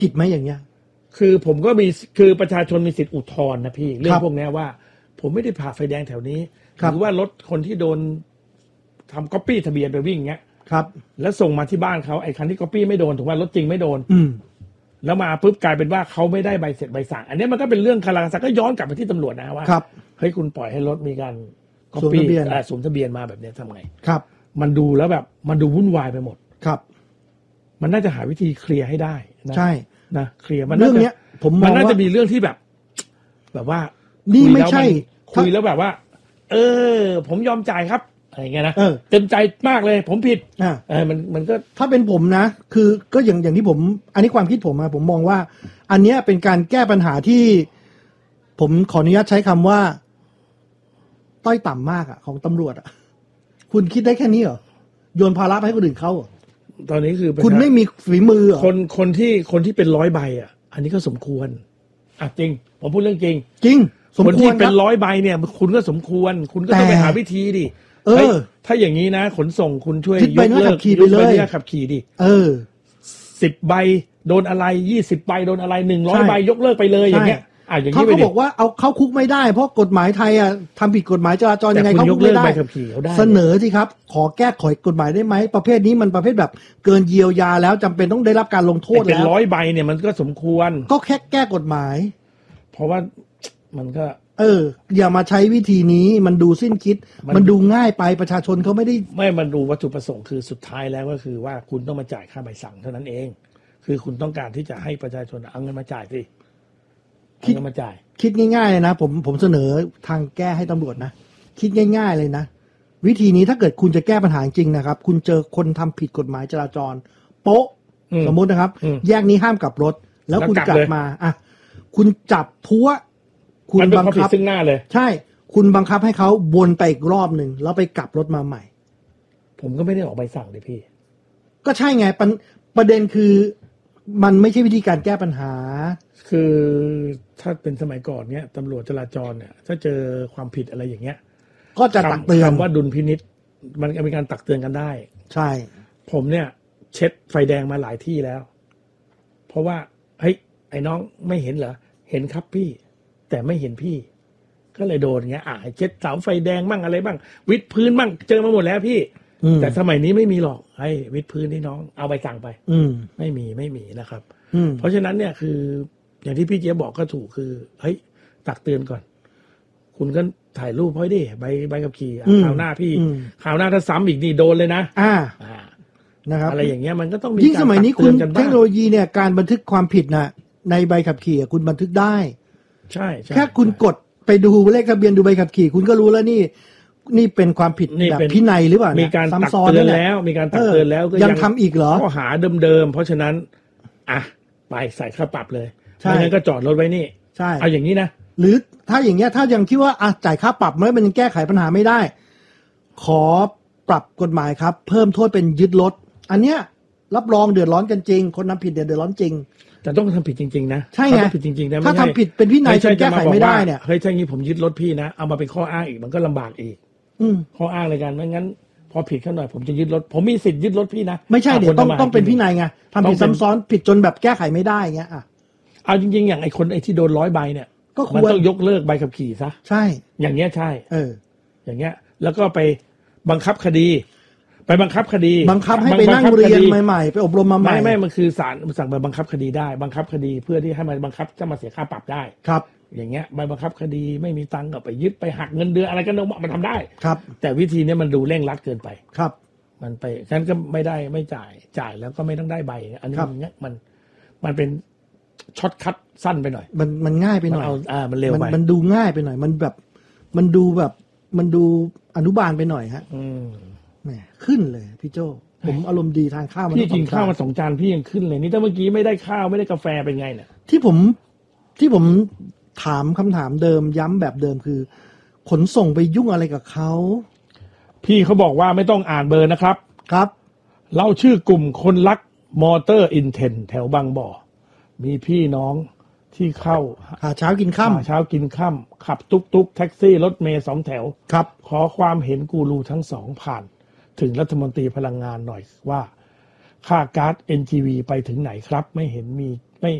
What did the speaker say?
ผิดไหมอย่างเงี้ยคือผมก็มีคือประชาชนมีสิทธิ์อุทธรณ์นะพี่เรื่องพวกนี้ว่าผมไม่ได้ผ่าไฟแดงแถวนี้หรือว่ารถคนที่โดนทำก๊อปปี้ทะเบียนไปวิ่งเงี้ยครับแล้วส่งมาที่บ้านเขาไอ้คันที่ก๊อปปี้ไม่โดนถูกว่ารถจริงไม่โดนแล้วมาปุ๊บกลายเป็นว่าเขาไม่ได้ใบเสร็จใบสั่งอันนี้มันก็เป็นเรื่องคาราคาซังก็ย้อนกลับไปที่ตำรวจนะว่าเฮ้ยคุณปล่อยให้รถมีการก๊อปปี้สวมทะเบียนมาแบบนี้ทำไงครับมันดูแล้วแบบมันดูวุ่นวายไปหมดครับมันน่าจะหาวิธีเคลียร์ให้ได้นะใช่นะเคลียร์เรื่องนี้มันน่าจะมีเรื่องที่แบบว่านี่ไม่ใช่คุยแล้วแบบว่าผมยอมจ่ายครับอะไรเงี้ยนะเต็มใจมากเลยผมผิดมันก็ถ้าเป็นผมนะคือก็อย่างที่ผมอันนี้ความคิดผมนะผมมองว่าอันเนี้ยเป็นการแก้ปัญหาที่ผมขออนุญาตใช้คำว่าต้อยต่ำมากของตำรวจคุณคิดได้แค่นี้เหรอโยนภาระไปให้คนอื่นเขาตอนนี้คือคุณไม่มีฝีมือคนที่เป็น100 ใบอันนี้ก็สมควรจริงผมพูดเรื่องจริงคนที่เป็น100 ใบเนี่ยคุณก็สมควรคุณก็ต้องไปหาวิธีดิถ้าอย่างนี้นะขนส่งคุณช่วยยกเลิกไปเลยขับขี่ดิ10 ใบโดนอะไร20 ใบโดนอะไร100 ใบยกเลิกไปเลยอย่างเงี้ยอย่างนี้เขาบอกว่าเอาเข้าคุกไม่ได้เพราะกฎหมายไทยทำผิดกฎหมายจราจรยังไงเขาคุกไม่ได้เสนอสิครับขอแก้ไขกฎหมายได้ไหมประเภทนี้มันประเภทแบบเกินเยียวยาแล้วจำเป็นต้องได้รับการลงโทษแล้วเป็น100 ใบเนี่ยมันก็สมควรก็แค่แก้กฎหมายเพราะว่ามันก็อย่ามาใช้วิธีนี้มันดูสิ้นคิดมันดูง่ายไปประชาชนเขาไม่มันดูวัตถุประสงค์คือสุดท้ายแล้วก็คือว่าคุณต้องมาจ่ายค่าใบสั่งเท่านั้นเองคือคุณต้องการที่จะให้ประชาชนเอาเงินมาจ่ายสิคิดมาจ่ายคิดง่ายๆเลยนะผมเสนอทางแก้ให้ตำรวจนะคิดง่ายๆเลยนะวิธีนี้ถ้าเกิดคุณจะแก้ปัญหาจริงนะครับคุณเจอคนทำผิดกฎหมายจราจรโป๊ะสมมุตินะครับแยกนี้ห้ามกลับรถแล้วคุณกลับมาคุณจับทั่วคุณบังคับซึ่งหน้าเลยใช่คุณบังคับให้เขาวนไปอีกรอบหนึ่งแล้วไปกลับรถมาใหม่ผมก็ไม่ได้ออกใบสั่งเลยพี่ก็ใช่ไงประเด็นคือมันไม่ใช่วิธีการแก้ปัญหาคือถ้าเป็นสมัยก่อนเนี้ยตำรวจจราจรเนี่ยถ้าเจอความผิดอะไรอย่างเงี้ยก็จะตักเตือนว่าดุลพินิจมันมีการตักเตือนกันได้ใช่ผมเนี่ยเช็ดไฟแดงมาหลายที่แล้วเพราะว่าเฮ้ยไอ้น้องไม่เห็นเหรอเห็นครับพี่แต่ไม่เห็นพี่ก็เลยโดนเงี้ยเช็ดเสาไฟแดงบ้างอะไรบ้างวิดพื้นบ้างเจอมาหมดแล้วพี่แต่สมัยนี้ไม่มีหรอกไอ้วิดพื้นนี่น้องเอาใบสั่งไปไม่มีนะครับเพราะฉะนั้นเนี่ยคืออย่างที่พี่เจี๊ยบบอกก็ถูกคือเฮ้ยตักเตือนก่อนคุณก็ถ่ายรูปไว้ดิใบขับขี่ข่าวหน้าพี่ข่าวหน้าถ้าซ้ำอีกนี่โดนเลยนะนะครับอะไรอย่างเงี้ยมันก็ต้องมียิ่งสมัยนี้คุณเทคโนโลยีเนี่ยการบันทึกความผิดนะในใบขับขี่คุณบันทึกได้ใช่แค่คุณกดไปดูเลขทะเบียนดูใบขับขี่คุณก็รู้แล้วนี่เป็นความผิดแบบพินัยหรือเปล่ามีการตักเตือนแล้วมีการตักเตือนแล้วก็ยังทำอีกเหรอข้อหาเดิมเพราะฉะนั้นไปใส่ค่าปรับเลยไม่งั้นก็จอดรถไว้นี่ใช่เอาอย่างนี้นะหรือถ้าอย่างเงี้ยถ้ายังคิดว่าจ่ายค่าปรับมันยังแก้ไขปัญหาไม่ได้ขอปรับกฎหมายครับเพิ่มโทษเป็นยึดรถอันเนี้ยรับรองเดือดร้อนกันจริงคนทำผิดเดือดร้อนจริงแต่ต้องทำผิดจริงๆนะใช่ไงผิดจริงๆนะถ้าทำผิดเป็นวินัยจนแก้ไขไม่ได้เนี่ยเฮ้ยถ้างี้ผมยึดรถพี่นะเอามาเป็นข้ออ้างอีกมันก็ลำบากอีกข้ออ้างในการไม่งั้นพอผิดขึ้นหน่อยผมจะยึดรถผมมีสิทธิ์ยึดรถพี่นะไม่ใช่เดี๋ยวต้องเป็นวินัยไงทำผิดซ้ำซ้อนผิดจนแบบแก้ไขไม่ได้เงี้ยเอาจริงๆอย่างไอ้คนที่โดน100 ใบเนี่ยมันต้องยกเลิกใบขับขี่ซะใช่อย่างเงี้ยใช่อย่างเงี้ยแล้วก็ไปบังคับคดีไปบังคับคดีบังคับให้ไปนั่งเรียนใหม่ๆไปอบรมมาใหม่ไม่มันคือศาลสั่งไปบังคับคดีได้บังคับคดีเพื่อที่ให้มันบังคับจะมาเสียค่าปรับได้ครับอย่างเงี้ยใบบังคับคดีไม่มีตังค์ก็ไปยึดไปหักเงินเดือนอะไรก็มันทำได้ครับแต่วิธีนี้มันดูเร่งรัดเกินไปครับมันไปฉะนั้นก็ไม่ได้ไม่จ่ายแล้วก็ไม่ต้องได้ใบอันนี้เนี้ยมันเป็นช็อตคัทสั้นไปหน่อยมันง่ายไปหน่อยมันเร็วไปมันดูง่ายไปหน่อยมันแบบมันดูอนุบาลไปหน่อยฮะแหมขึ้นเลยพี่โจผมอารมณ์ดีทานข้าวพี่กินข้าวมา2 จานพี่ยังขึ้นเลยนี่ถ้าเมื่อกี้ไม่ได้ข้าวไม่ได้กาแฟเป็นไงเนี่ยที่ผมถามคำถามเดิมย้ำแบบเดิมคือขนส่งไปยุ่งอะไรกับเขาพี่เขาบอกว่าไม่ต้องอ่านเบอร์นะครับครับเล่าชื่อกลุ่มคนรักมอเตอร์อินเทนแถวบางบ่อมีพี่น้องที่เข้าหาเช้ากินค่ำขับตุ๊กแท็กซี่รถเมล์2 แถวครับขอความเห็นกูรูทั้ง2ผ่านถึงรัฐมนตรีพลังงานหน่อยว่าค่าก๊าซ NGV ไปถึงไหนครับไม่เห็นมี